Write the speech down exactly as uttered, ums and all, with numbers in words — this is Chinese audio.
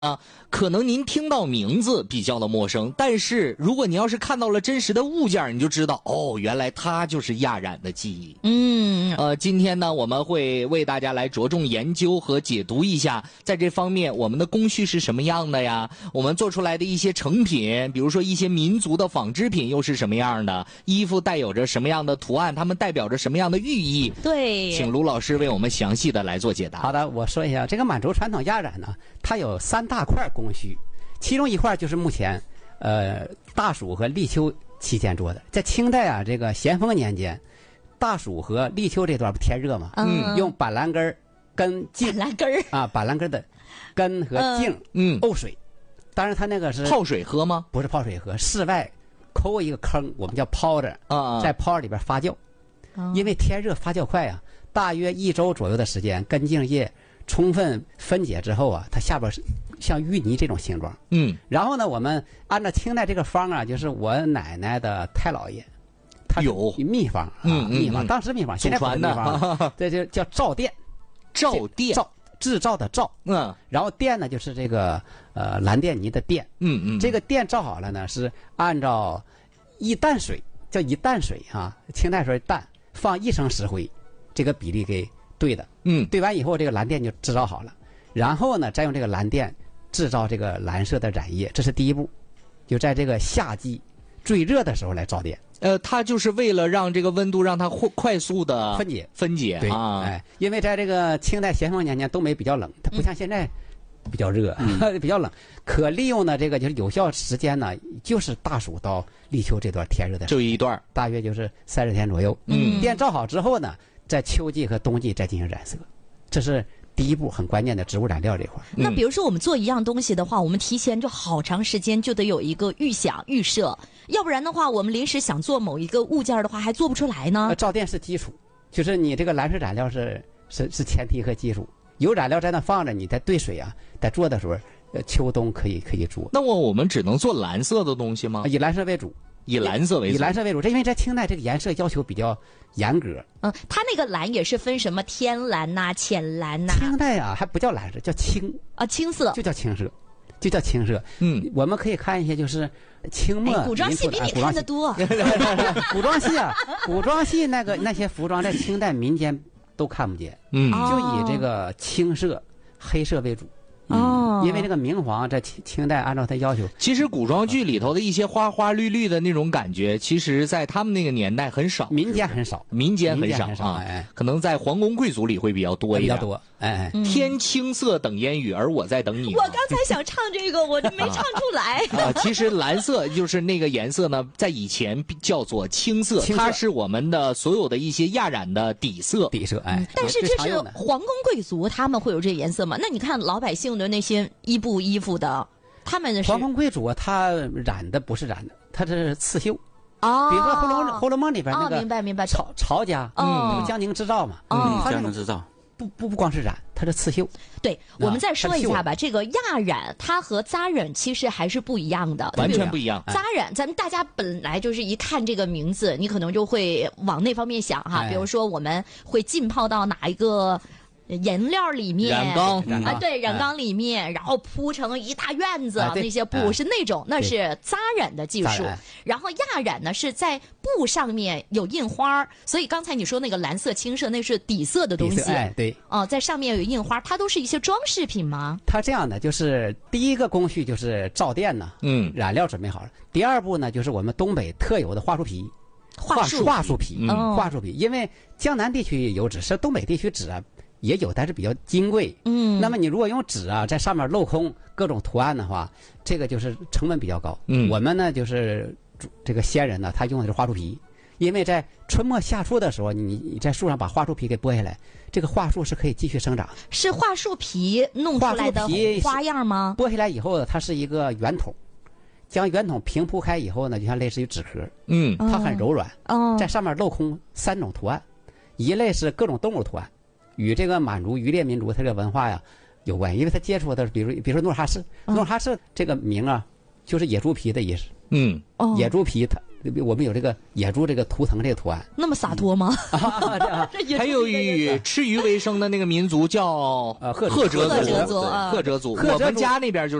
啊，可能您听到名字比较的陌生，但是如果你要是看到了真实的物件，你就知道哦，原来它就是亚染的记忆。 嗯， 呃，今天呢，我们会为大家来着重研究和解读一下，在这方面我们的工序是什么样的呀？我们做出来的一些成品，比如说一些民族的纺织品又是什么样的？衣服带有着什么样的图案？它们代表着什么样的寓意？ 对， 请卢老师为我们详细的来做解答。 好的，我说一下这个满洲传统亚染呢，它有三大块工序，其中一块就是目前呃大暑和立秋期间做的。在清代啊，这个咸丰年间，大暑和立秋这段不天热嘛， 嗯， 用板蓝根儿根茎板蓝根儿啊，板蓝根的根和茎， 嗯， 沤水。当然，它那个是泡水喝吗？ 不是泡水喝，室外抠一个坑，我们叫泡着啊， 在泡里边发酵。因为天热发酵快啊，大约一周左右的时间，根茎叶充分分解之后啊，它下边是像淤泥这种形状。 嗯， 然后呢，我们按照清代这个方啊，就是我奶奶的太姥爷，他有秘方啊， 嗯嗯秘方，当时秘方，现在不是秘方了，这就叫造靛， 造靛， 造制造的造， 嗯， 然后靛呢就是这个呃蓝靛泥的靛， 嗯嗯， 这个靛造好了呢是按照一担水，叫一担水啊，清代说担放一升石灰，这个比例给兑的， 嗯， 兑完以后这个蓝靛就制造好了，然后呢再用这个蓝靛制造这个蓝色的染液，这是第一步，就在这个夏季最热的时候来造靛。 呃，它就是为了让这个温度让它快快速的分解分解对啊， 哎，因为在这个清代咸丰年间东北比较冷，它不像现在比较热，嗯、比较冷，可利用的这个就是有效时间呢，就是大暑到立秋这段天热的时间， 就一段， 大约就是三十天左右。 嗯， 靛造好之后呢，在秋季和冬季再进行染色，这是第一步很关键的植物染料这块。 那比如说我们做一样东西的话，我们提前就好长时间就得有一个预想预设，要不然的话，我们临时想做某一个物件的话，还做不出来呢。 呃，造靛是基础，就是你这个蓝色染料是是是前提和基础。有染料在那放着，你在兑水啊，在做的时候，呃，秋冬可以可以做。 那我我们只能做蓝色的东西吗？ 以蓝色为主。 以蓝色为主， 以蓝色为主，这因为在清代这个颜色要求比较严格。 嗯，它那个蓝也是分什么天蓝呐、啊、浅蓝呐、啊。 清代啊还不叫蓝色，叫青啊，青色就叫青色，就叫青色。 嗯， 我们可以看一些就是清末、 哎、古装戏比你看得多。 古装戏啊，古装戏那个那些服装在清代民间都看不见， 嗯， 就以这个青色、黑色为主。 哦， 因为这个明皇在清清代按照他要求， 其实古装剧里头的一些花花绿绿的那种感觉，其实在他们那个年代很少， 民间很少， 民间很少, 很少啊， 哎， 可能在皇宫贵族里会比较多一点， 比较多，哎， 天青色等烟雨，而我在等你。 我刚才想唱这个，我没唱出来。 啊，其实蓝色就是那个颜色呢，在以前叫做青色， 青色它是我们的所有的一些亚染的底色， 底色，哎， 但是这是皇宫贵族他们会有这颜色吗？那你看老百姓的那些衣布衣服的，他们的是皇宫贵族他染的不是染的，他这是刺绣。 哦， 比如说《红楼红楼梦》里边那个， 哦，明白明白， 曹曹家， 嗯， 江宁织造嘛， 嗯， 江宁织造。 不不不光是染，它是刺绣。 对，我们再说一下吧，这个亚染它和扎染其实还是不一样的， 完全不一样。 扎染，咱们大家本来就是一看这个名字，你可能就会往那方面想哈，比如说我们会浸泡到哪一个颜料里面， 染缸啊，对，染缸里面，然后铺成一大院子， 啊、 那些布是那种，那是扎染的技术。然后亚染呢是在布上面有印花，所以刚才你说那个蓝色、青色，那是底色的东西。 哎，对。 哦，在上面有印花，它都是一些装饰品吗？ 它这样的，就是第一个工序就是造靛呢， 嗯， 染料准备好了。第二步呢，就是我们东北特有的桦树皮， 桦树桦树皮， 嗯， 桦树皮，因为江南地区有纸，是东北地区纸啊。也有，但是比较金贵。 嗯， 那么你如果用纸啊，在上面镂空各种图案的话，这个就是成本比较高。 嗯， 我们呢就是这个先人呢，他用的是桦树皮，因为在春末夏初的时候，你你在树上把桦树皮给剥下来，这个桦树是可以继续生长。 是桦树皮弄出来的花样吗？ 剥下来以后，它是一个圆筒，将圆筒平铺开以后呢，就像类似于纸壳。 嗯， 它很柔软。 哦， 在上面镂空三种图案，一类是各种动物图案。与这个满族渔猎民族它这个文化呀有关，因为他接触的，比如比如说努尔哈赤，努尔哈赤这个名啊，就是野猪皮的意思。 嗯， 野猪皮它我们有这个野猪这个图腾这个图案。 那么洒脱吗？ 还有以吃鱼为生的那个民族叫呃赫赫哲赫哲族族， 啊赫哲族， 赫哲族我们家那边就。